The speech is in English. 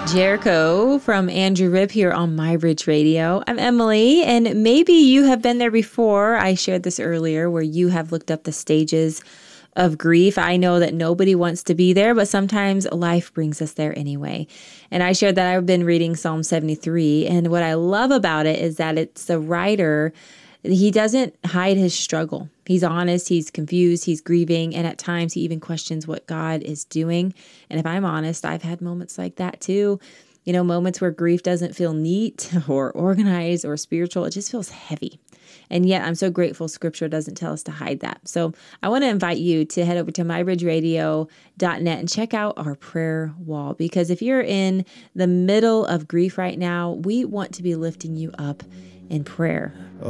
Jericho from Andrew Ripp here on My Bridge Radio. I'm Emily, and maybe you have been there before. I shared this earlier where you have looked up the stages of grief. I know that nobody wants to be there, but sometimes life brings us there anyway. And I shared that I've been reading Psalm 73, and what I love about it is that it's the writer. He doesn't hide his struggle. He's honest, he's confused, he's grieving, and at times he even questions what God is doing. And if I'm honest, I've had moments like that too. You know, moments where grief doesn't feel neat or organized or spiritual. It just feels heavy. And yet I'm so grateful Scripture doesn't tell us to hide that. So I want to invite you to head over to mybridgeradio.net and check out our prayer wall. Because if you're in the middle of grief right now, we want to be lifting you up in prayer.